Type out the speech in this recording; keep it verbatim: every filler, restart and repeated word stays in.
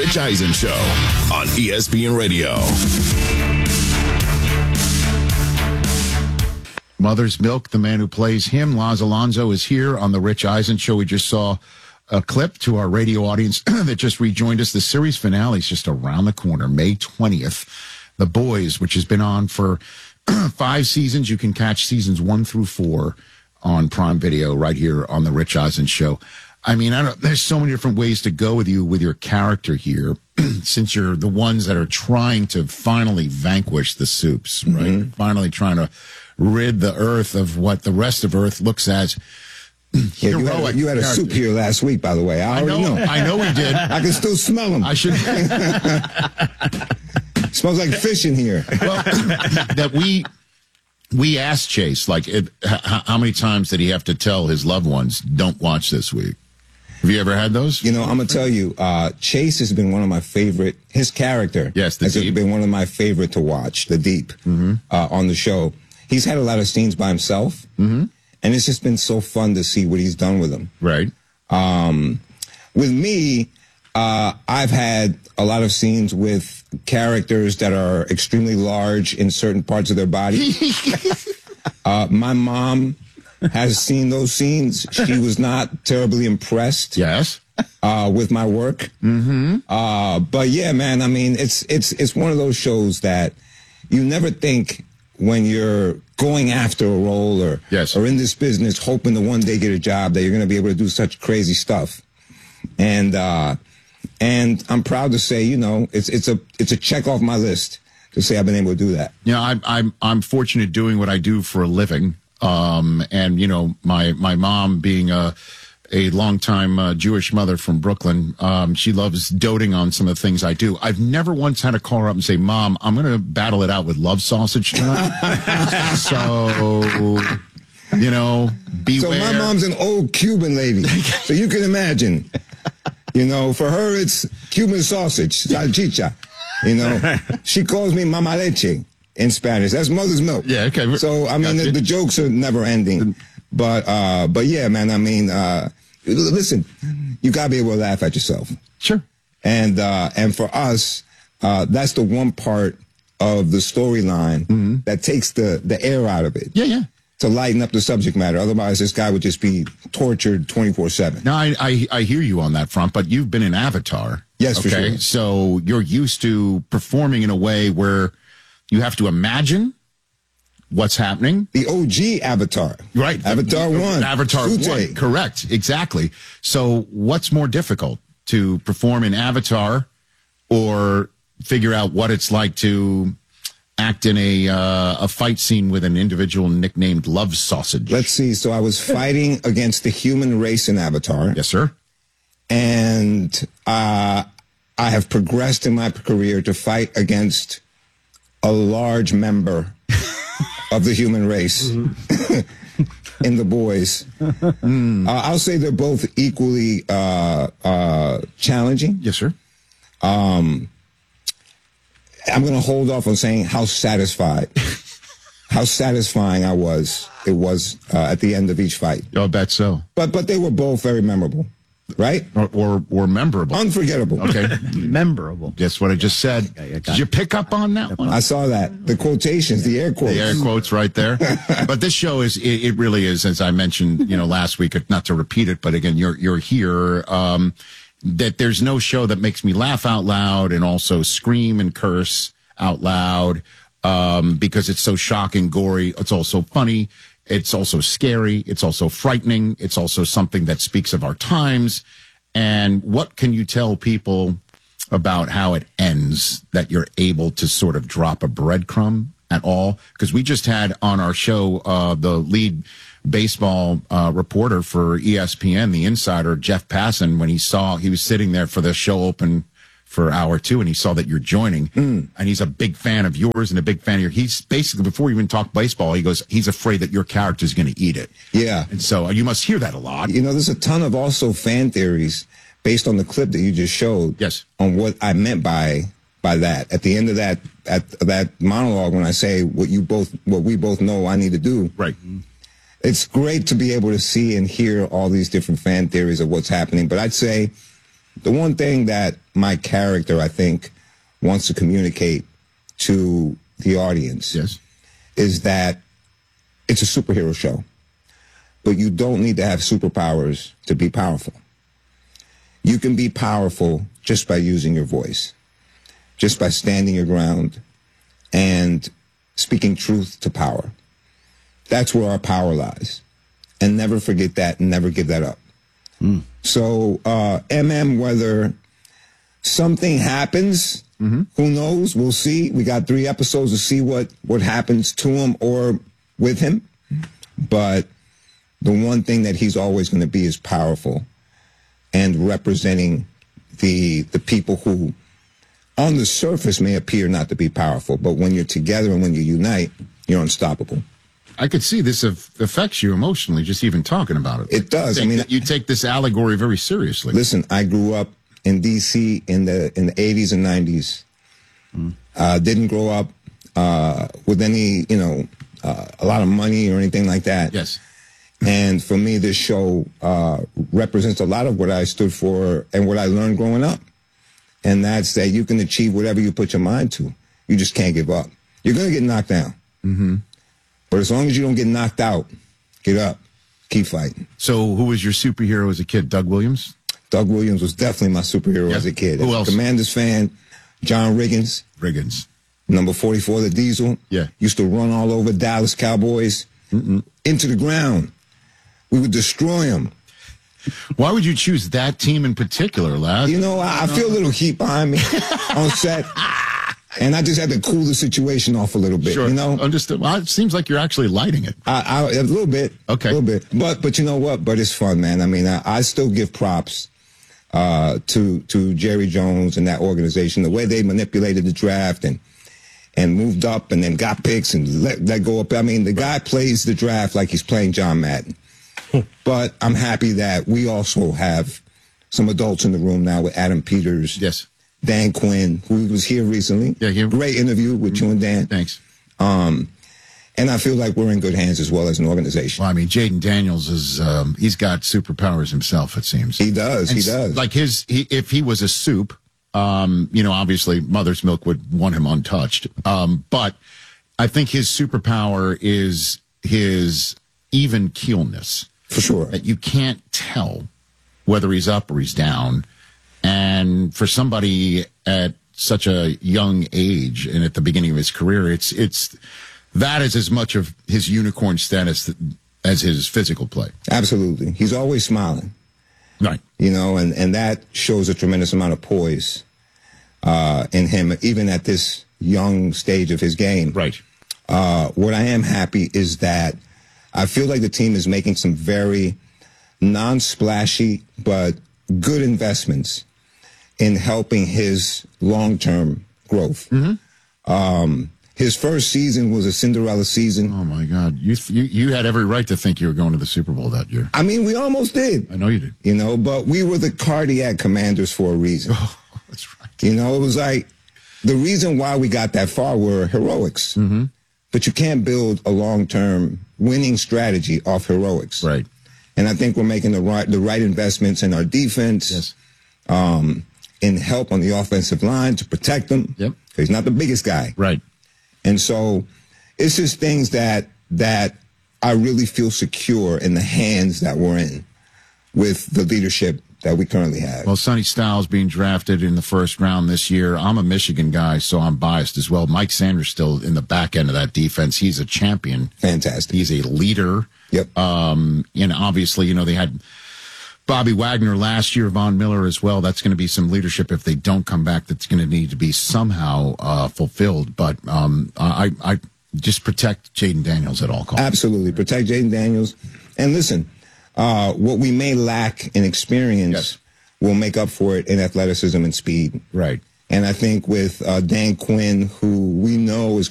Rich Eisen Show on E S P N Radio. Mother's Milk, the man who plays him, Laz Alonso, is here on the Rich Eisen Show. We just saw a clip to our radio audience that just rejoined us. The series finale is just around the corner, May twentieth. The Boys, which has been on for five seasons. You can catch seasons one through four on Prime Video right here on the Rich Eisen Show. I mean, I don't, there's so many different ways to go with you, with your character here, since you're the ones that are trying to finally vanquish the Supes, right? Mm-hmm. Finally trying to rid the Earth of what the rest of Earth looks as yeah, you had, you had a soup here last week, by the way. I, I already know, know. I know we did. I can still smell them. I should. Smells like fish in here. Well, that we we asked Chase, like, it, h- how many times did he have to tell his loved ones, don't watch this week? Have you ever had those? You know, I'm going to tell you, uh, Chase has been one of my favorite, his character yes, the has Deep. been one of my favorite to watch, the Deep, mm-hmm. uh, on the show. He's had a lot of scenes by himself, mm-hmm. and it's just been so fun to see what he's done with them. Right. Um, with me, uh, I've had a lot of scenes with characters that are extremely large in certain parts of their body. uh, my mom has seen those scenes. She was not terribly impressed. Yes. Uh, with my work. Mm-hmm. Uh, but yeah, man, I mean, it's, it's, it's one of those shows that you never think when you're going after a role or, yes. or in this business, hoping to one day get a job, that you're going to be able to do such crazy stuff. And, uh, and I'm proud to say, you know, it's, it's a, it's a check off my list to say I've been able to do that. You know, I'm, I'm, I'm fortunate doing what I do for a living. Um, and, you know, my, my mom being a, a longtime uh, Jewish mother from Brooklyn, um, she loves doting on some of the things I do. I've never once had to call her up and say, Mom, I'm going to battle it out with love sausage tonight. So, you know, beware. So my mom's an old Cuban lady. So you can imagine, you know, for her, it's Cuban sausage, salchicha. You know, she calls me mama leche in Spanish. That's mother's milk. Yeah, okay. So, I mean, the, the jokes are never ending. But, uh, but yeah, man, I mean, uh, listen, you gotta be able to laugh at yourself. Sure. And, uh, and for us, uh, that's the one part of the storyline mm-hmm. that takes the, the air out of it. Yeah, yeah. To lighten up the subject matter. Otherwise, this guy would just be tortured twenty-four seven. No, I, I, I hear you on that front, but you've been in Avatar. Yes, okay? for sure. So you're used to performing in a way where you have to imagine what's happening. The O G Avatar. Right. Avatar one. Avatar Sute. one. Correct. Exactly. So what's more difficult, to perform in Avatar or figure out what it's like to act in a uh, a fight scene with an individual nicknamed Love Sausage? Let's see. So I was fighting against the human race in Avatar. Yes, sir. And uh, I have progressed in my career to fight against a large member of the human race mm-hmm. in The Boys. Mm. Uh, I'll say they're both equally uh, uh, challenging. Yes, sir. Um, I'm going to hold off on saying how satisfied, how satisfying I was. It was uh, at the end of each fight. I bet so. But but they were both very memorable, right? Or or, or memorable. Unforgettable. Okay. Memorable. That's what I just said. Yeah, yeah, Did you pick up on that one? I saw that. The quotations, the air quotes. The air quotes right there. But this show is, it, it really is, as I mentioned, you know, last week, not to repeat it, but again, you're, you're here, um, that there's no show that makes me laugh out loud and also scream and curse out loud, um, because it's so shocking, gory. It's also funny. It's also scary. It's also frightening. It's also something that speaks of our times. And what can you tell people about how it ends, that you're able to sort of drop a breadcrumb at all? Because we just had on our show uh, the lead baseball uh, reporter for E S P N, the insider, Jeff Passan, when he saw, he was sitting there for the show open for hour two, and he saw that you're joining, mm. and he's a big fan of yours and a big fan of your, he's basically, before we even talk baseball, he goes, he's afraid that your character is going to eat it. Yeah. And so you must hear that a lot. You know, there's a ton of also fan theories based on the clip that you just showed. Yes. On what I meant by by that. At the end of that at that monologue, when I say what you both what we both know I need to do. Right. It's great to be able to see and hear all these different fan theories of what's happening. But I'd say the one thing that my character, I think, wants to communicate to the audience Yes. is that it's a superhero show, but you don't need to have superpowers to be powerful. You can be powerful just by using your voice, just by standing your ground and speaking truth to power. That's where our power lies. And never forget that and never give that up. Mm. So, uh, M M, whether something happens, mm-hmm. who knows? We'll see. We got three episodes to see what, what happens to him or with him. But the one thing that he's always going to be is powerful and representing the the people who on the surface may appear not to be powerful, but when you're together and when you unite, you're unstoppable. I could see this affects you emotionally, just even talking about it. It does. I, I mean, you take this allegory very seriously. Listen, I grew up in D C in the in the eighties and nineties. Mm. Uh, didn't grow up uh, with any, you know, uh, a lot of money or anything like that. Yes. And for me, this show uh, represents a lot of what I stood for and what I learned growing up. And that's that you can achieve whatever you put your mind to. You just can't give up. You're going to get knocked down. Mm-hmm. But as long as you don't get knocked out, get up, keep fighting. So who was your superhero as a kid? Doug Williams? Doug Williams was definitely my superhero yeah. as a kid. Who as else? A Commanders fan, John Riggins. Riggins. Number forty-four, the Diesel. Yeah. Used to run all over Dallas Cowboys Mm-mm. into the ground. We would destroy them. Why would you choose that team in particular, lad? You know, I, I feel a little heat behind me on set. And I just had to cool the situation off a little bit, sure. you know? Understood. Well, it seems like you're actually lighting it. I, I, a little bit. Okay. A little bit. But, but you know what? But it's fun, man. I mean, I, I still give props uh, to to Jerry Jones and that organization, the way they manipulated the draft and and moved up and then got picks and let, let go up. I mean, the guy plays the draft like he's playing John Madden. But I'm happy that we also have some adults in the room now with Adam Peters. Yes. Dan Quinn, who was here recently. Yeah, he, great interview with mm-hmm. you and Dan. Thanks. Um, and I feel like we're in good hands as well as an organization. Well, I mean, Jaden Daniels is, um, he's got superpowers himself, it seems. He does, and he does. Like his, he, if he was a soup, um, you know, obviously Mother's Milk would want him untouched. Um, but I think his superpower is his even keelness. For sure. That you can't tell whether he's up or he's down. And for somebody at such a young age and at the beginning of his career, it's it's that is as much of his unicorn status as his physical play. Absolutely. He's always smiling. Right. You know, and, and that shows a tremendous amount of poise uh, in him, even at this young stage of his game. Right. Uh, what I am happy is that I feel like the team is making some very non-splashy but good investments in helping his long-term growth. Mm-hmm. Um, his first season was a Cinderella season. Oh, my God. You, you you had every right to think you were going to the Super Bowl that year. I mean, we almost did. I know you did. You know, but we were the cardiac Commanders for a reason. Oh, that's right. You know, it was like the reason why we got that far were heroics. Mm-hmm. But you can't build a long-term winning strategy off heroics. Right. And I think we're making the right the right investments in our defense, yes. um, in help on the offensive line to protect them. Yep. He's not the biggest guy. Right. And so it's just things that that I really feel secure in the hands that we're in with the leadership that we currently have. Well, Sonny Styles being drafted in the first round this year. I'm a Michigan guy, so I'm biased as well. Mike Sanders still in the back end of that defense. He's a champion. Fantastic. He's a leader. Yep. Um, and obviously, you know, they had Bobby Wagner last year, Von Miller as well. That's going to be some leadership if they don't come back. That's going to need to be somehow uh, fulfilled. But um, I, I just protect Jaden Daniels at all costs. Absolutely. Protect Jaden Daniels. And listen, uh, what we may lack in experience, yes. will make up for it in athleticism and speed. Right. And I think with uh, Dan Quinn, who we know is